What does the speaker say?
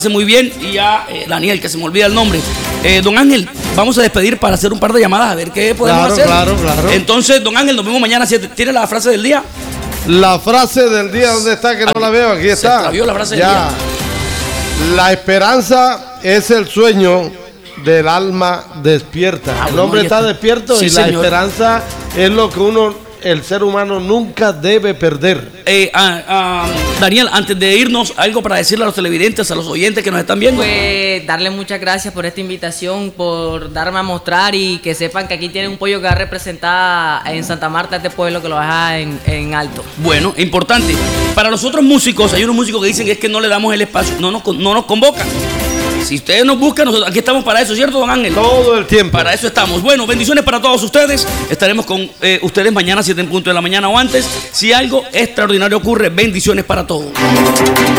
Muy bien, y ya Daniel, que se me olvida el nombre. Don Ángel, vamos a despedir para hacer un par de llamadas a ver qué podemos hacer. Claro. Entonces, don Ángel, nos vemos mañana. ¿Tiene la frase del día? La frase del día, ¿dónde está? Que no la veo, aquí está. Se extravió la frase del día. La esperanza es el sueño del alma despierta. El hombre está despierto, sí, y la esperanza es lo que el ser humano nunca debe perder. Daniel, antes de irnos, algo para decirle a los televidentes, a los oyentes que nos están viendo. Pues darle muchas gracias por esta invitación, por darme a mostrar y que sepan que aquí tienen un pollo que va a representar en Santa Marta este pueblo que lo deja en alto. Bueno, importante. Para los otros músicos, hay unos músicos que dicen que es que no le damos el espacio, no nos convocan. Si ustedes nos buscan, nosotros aquí estamos para eso, ¿cierto, don Ángel? Todo el tiempo. Para eso estamos. Bueno, bendiciones para todos ustedes. Estaremos con ustedes mañana, 7 en punto de la mañana o antes. Si algo extraordinario ocurre, bendiciones para todos.